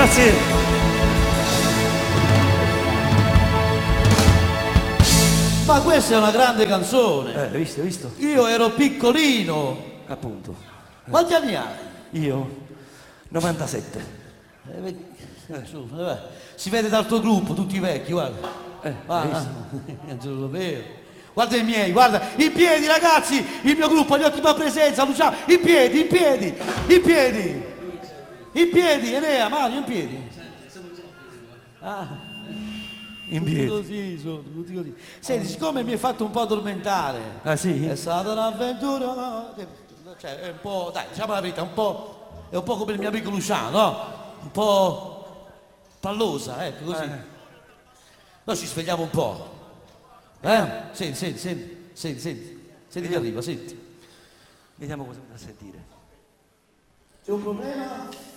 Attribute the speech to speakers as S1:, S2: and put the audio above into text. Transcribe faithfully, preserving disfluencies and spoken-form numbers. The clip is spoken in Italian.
S1: Grazie.
S2: Ma questa è una grande canzone.
S1: Eh, hai visto, hai visto?
S2: Io ero piccolino.
S1: Appunto.
S2: Quanti anni hai?
S1: Io? novantasette.
S2: Eh, vedi- eh, su, eh, si vede dal tuo gruppo, tutti vecchi, guarda.
S1: Eh, hai
S2: Guarda,
S1: visto?
S2: non lo vero. Guarda i miei, guarda, i piedi ragazzi, il mio gruppo, gli ottima presenza, Luciano, i piedi, i piedi, i piedi, i piedi, Enea, Mario, in piedi. Ah,
S1: In
S2: tutti
S1: piedi.
S2: così, sono tutti così. Senti, siccome mi hai fatto un po' addormentare,
S1: Ah sì?
S2: è stata un'avventura, no? Cioè, è un po', dai, diciamo la verità, un po', è un po' come il mio amico Luciano, no? Un po' pallosa, ecco, così.
S1: Eh.
S2: Noi ci svegliamo un po'. Eh? Senti, senti, senti, senti, senti, senti che arriva, senti.
S1: Vediamo cosa mi fa sentire.
S2: C'è un problema?